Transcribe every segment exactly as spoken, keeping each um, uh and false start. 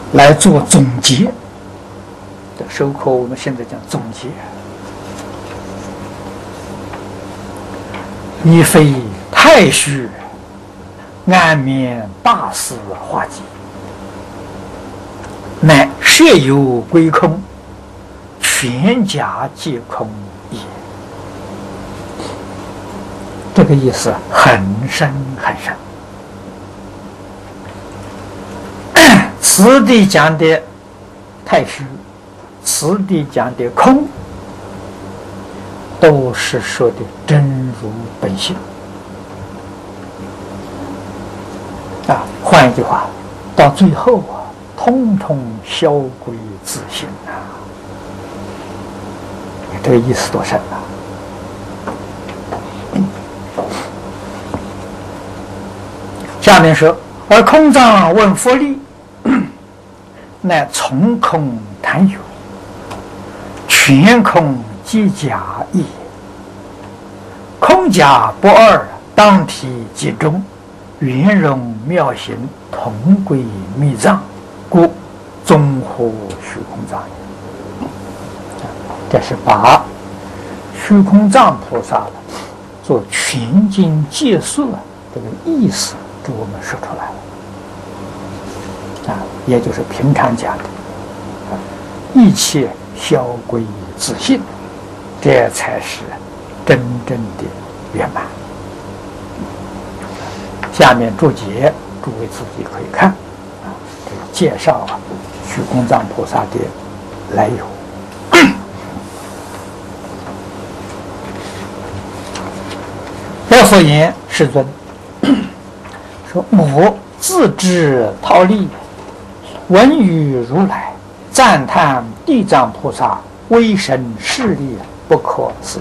来做总结。这授课我们现在讲总结，亦非太虚，安眠大事化解，乃设有归空，全假皆空也。这个意思很深很深。此地讲的太虚，此地讲的空，都是说的真如本性啊。换一句话，到最后啊，通通销归自性啊。这个意思多深啊！下面说，而空藏问佛力，乃从空谈有，全空即假意，空假不二，当体即中，圆融妙行，同归密藏，故综合虚空藏也。这是把虚空藏菩萨做全经解说这个意思给我们说出来了。啊，也就是平常讲的，啊，一切销归自性，这才是真正的圆满。下面注解，诸位自己可以看，啊，这个介绍啊，虚空藏菩萨的来由。佛所言，世尊，说我自知忉利。闻于如来赞叹地藏菩萨威神势力不可思议。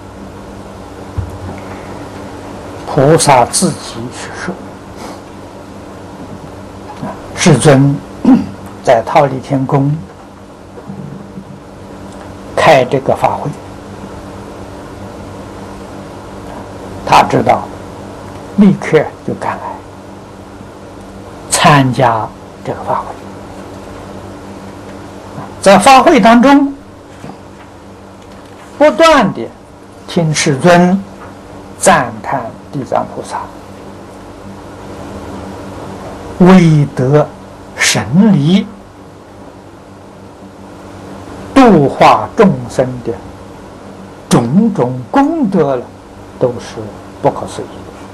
菩萨自己去说，世尊在忉利天宫开这个法会，他知道，立刻就赶来参加这个法会。在法会当中，不断的听世尊赞叹地藏菩萨威德神力度化众生的种种功德了，都是不可思议。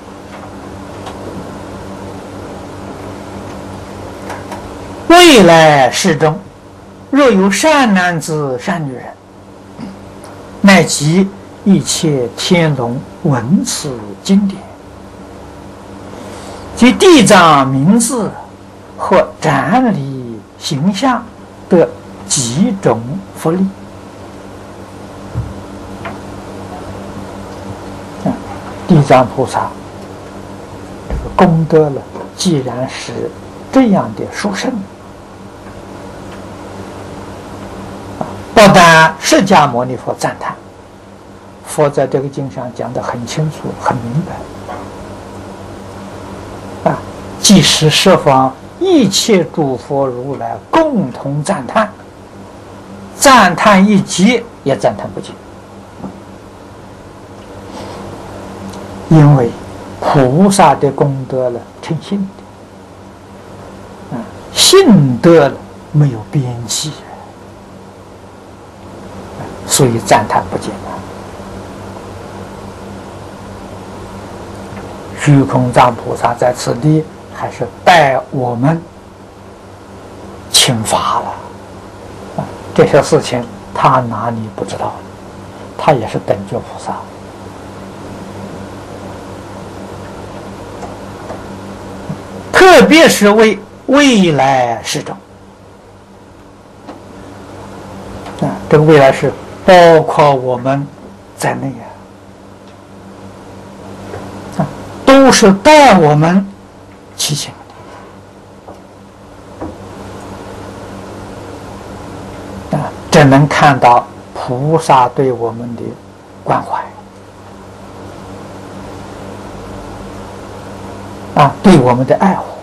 未来世中，若有善男子、善女人，乃及一切天龙闻此经典，及地藏名字或展礼形象的几种福利。地藏菩萨这个功德了，既然是这样的殊胜，不但释迦牟尼佛赞叹，佛在这个经上讲得很清楚、很明白啊，即使十方一切诸佛如来共同赞叹，赞叹一劫也赞叹不尽。因为菩萨的功德了，称性的，啊，性德了没有边际，所以赞叹不尽啊。虚空藏菩萨在此地还是带我们请法了，啊，这些事情他哪里不知道？他也是等觉菩萨。特别是为未来世中啊，这个未来世包括我们在内啊，啊，都是带我们提醒的啊，这能看到菩萨对我们的关怀啊，对我们的爱护。